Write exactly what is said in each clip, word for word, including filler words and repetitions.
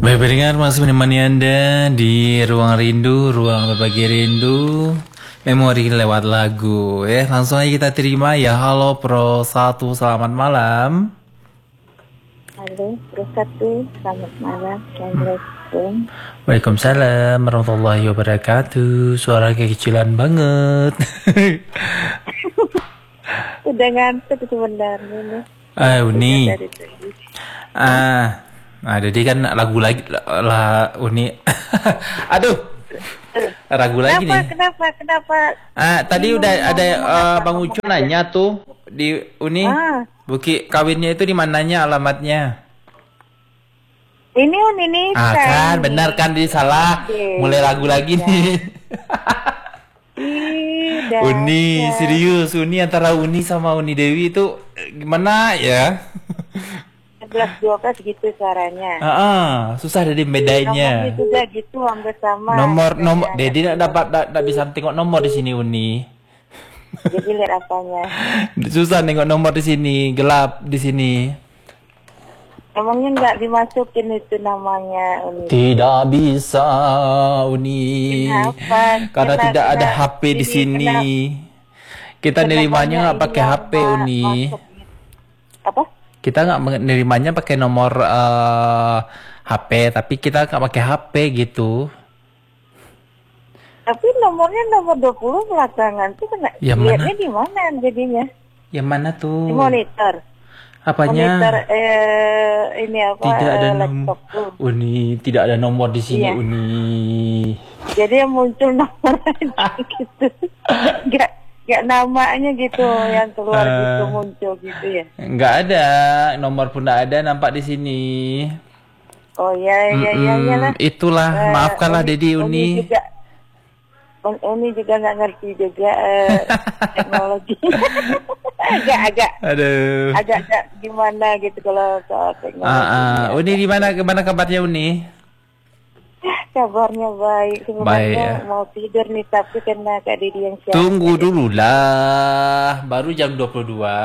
Baik pendengar, masih menemani Anda di Ruang Rindu, Ruang Berbagi Rindu, Memori lewat lagu. Ya, langsung aja kita terima ya. Halo Pro satu, selamat malam. Halo, Pro satu, selamat malam. Assalamualaikum. Waalaikumsalam warahmatullahi wabarakatuh. Suara kekecilan banget. Udah ngantuk sebenarnya nih. Ah, Uni. Dari tadi. Ah, nah jadi kan lagu lagi lah Uni. Aduh. Ragu lagi Kenapa, nih. kenapa, kenapa? Ah, tadi Bingung udah mau ada ngomong eh, apa, Bang ngomong Ucu aja. nanya tuh di Uni. Ah, Bukit kawinnya itu di mananya alamatnya? ini Un, ini Ah kan, ini. benar kan, dia salah. Ide. Mulai lagu lagi nih. Ih, Uni, dahsyat. serius. Uni antara Uni sama Uni Dewi itu eh, gimana ya? sebelas dua belas gitu caranya. Ah, ah, susah dari Nomornya bedainnya. juga gitu, hampir sama. Nomor Katanya nomor agak Dedi tidak beda. dapat tidak bisa tengok nomor di sini Uni. Jadi lihat apanya. Susah nengok nomor di sini, gelap di sini. Emangnya nggak dimasukin itu namanya Uni? Tidak bisa, Uni. Kenapa? Karena Kena, tidak ada kena, H P di ini sini. kena, Kita kena nerimanya banyak nggak ini pakai yang H P, ma- Uni. masuk gitu. Apa? Kita nggak menerimanya pakai nomor eh, H P, tapi kita nggak pakai H P gitu. Tapi nomornya nomor dua puluh belakangan tuh kena. Yang mana? Lihatnya di mana jadinya? Yang mana Di tuh? monitor. Apanya? Monitor eh ini apa? Tidak ada eh, nomor. laptop tuh. Uni, tidak ada nomor di sini, Iya. Uni. Jadi yang muncul nomor aja gitu. Gak gak namanya gitu yang keluar gitu Eh. muncul gitu ya. Nggak ada, nomor pun nggak ada nampak di sini. Oh ya ya ya Mm-mm, ya lah. itulah, Eh, maafkanlah Uni, Dedi Uni Uni. juga Un- Uni juga nggak ngerti juga eh, teknologi. Agak-agak Aduh. agak-agak gimana gitu kalau soal teknologi. Ah, ah. Uni di mana? Gimana kabarnya Uni? Kabarnya baik. Baik Sebenarnya ya. mau tidur nih tapi karena Kak Didi yang siap. Tunggu dulu lah, baru jam dua puluh dua.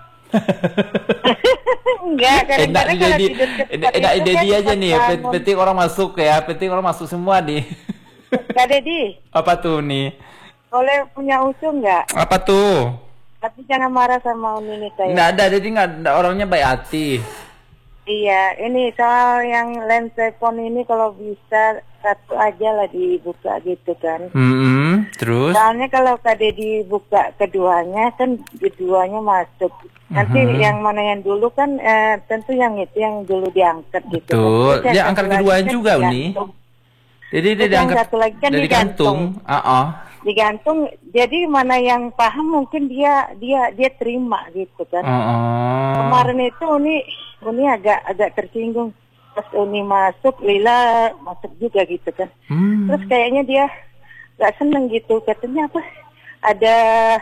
Enggak, Enak kadang-kadang di kalau Dedi, tidur cepat enak di itu Dedi kan aja cepat nih. Pet- bangun. Penting orang masuk ya, penting orang masuk semua nih. Kak Didi, Apa tuh Uni? boleh punya usul nggak? Apa tuh? Tapi jangan marah sama Uni nih saya. Nggak ada, Dedi nggak ada, orangnya baik hati. Iya, ini soal yang lens telepon ini kalau bisa satu aja lah dibuka gitu kan. Hmm, terus? Soalnya kalau Kak Dedi buka keduanya kan keduanya masuk. Nanti Mhm. yang mana yang dulu kan eh, tentu yang itu yang dulu diangkat gitu. kan. Betul. Terus yang Dia satu angkat lagi keduaan kan juga Uni. digantung. Jadi dia Terus yang diangkat satu lagi kan dari digantung. gantung. Ah, ah. Digantung. Jadi mana yang paham mungkin dia dia dia terima gitu kan. Ah, ah. Kemarin itu Uni Uni agak agak tersinggung pas Uni masuk, Lila masuk juga gitu kan. Hmm. Terus kayaknya dia nggak seneng gitu, katanya apa? Ada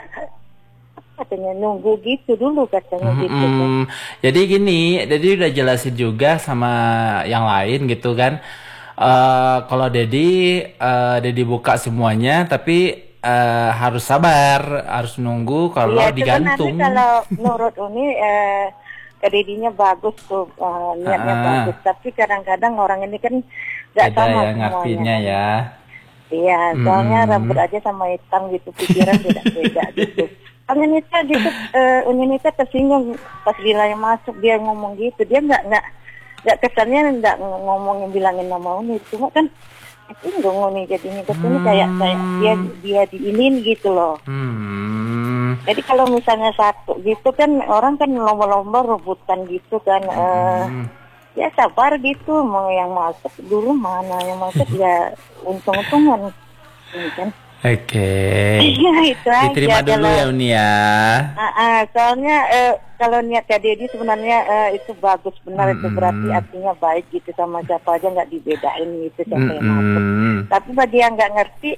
katanya nunggu gitu dulu katanya gitu kan. Mm-mm. Jadi gini, jadi udah jelasin juga sama yang lain gitu kan. Eh kalau Dedi, eh Dedi buka semuanya, tapi eh, harus sabar, harus nunggu kalau Iya itu kan nanti digantung. kalau menurut Uni eh, kredidinya bagus tuh, eh, niatnya Ah. bagus. Tapi kadang-kadang orang ini kan nggak Beda sama ya semuanya ngartinya kan. ya. Iya, soalnya Hmm. rambut aja sama hitam gitu, pikiran beda-beda gitu. Unita gitu, uh, Unita tersinggung pas Lila yang masuk dia ngomong gitu, dia nggak nggak nggak kesannya nggak ngomongin bilangin nama Uni, cuma kan tersinggung Uni jadinya kesini kayak kayak dia dia diinin gitu loh. Hmm. Jadi kalau misalnya satu gitu kan orang kan lomba-lomba rebutan gitu kan. eh, Hmm. Ya sabar gitu, mau yang masuk dulu mana yang masuk ya untung-untungan ini kan. Oke. Iya itu aja. Diterima dulu kalau- ya Uni ya. Ah, ah, soalnya eh, kalau niat Kak Dedi sebenarnya eh, itu bagus benar, itu berarti artinya baik gitu, sama siapa aja nggak dibedain gitu siapa yang masuk. Mm-mm. Tapi bagi yang nggak ngerti,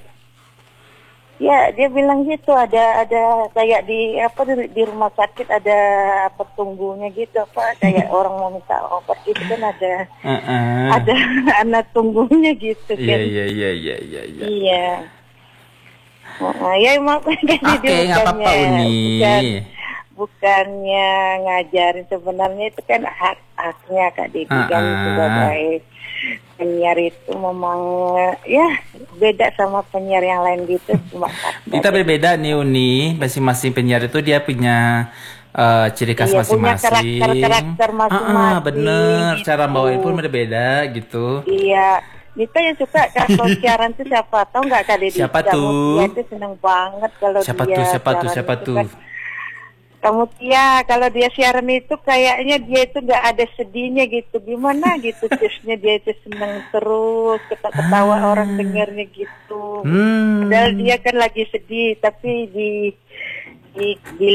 ya dia bilang gitu ada ada kayak di apa di, di rumah sakit ada apa tunggunya gitu apa kayak orang mau minta obat gitu kan ada Uh-uh. ada anak tunggunya gitu Iya kan. iya iya iya iya. iya. Iya. Nah, ya emang kan Oke, nggak apa-apa Uni. bukan, bukannya ngajarin, sebenarnya itu kan hak haknya Kak Dedi kan Ah, ah. sebagai penyiar itu memang ya beda sama penyiar yang lain gitu. Cuma kita berbeda nih Uni, masing-masing penyiar itu dia punya uh, ciri khas iya, masing-masing. Punya karakter-karakter masing-masing. Ah, ah, bener, gitu. cara bawain pun berbeda gitu. Iya, Nita yang suka kalau siaran tuh siapa? Tahu nggak Kak Deddy? Siapa Kamu tuh? Tia tuh seneng banget kalau Siapa dia tuh? Siapa tuh? siaran Siapa itu tuh? kan. Kamu Tia, kalau dia siaran itu kayaknya dia itu nggak ada sedihnya gitu. Gimana gitu terusnya dia itu seneng terus ketawa-ketawa Ah. orang dengarnya gitu. Hmm. Padahal dia kan lagi sedih, tapi di di, di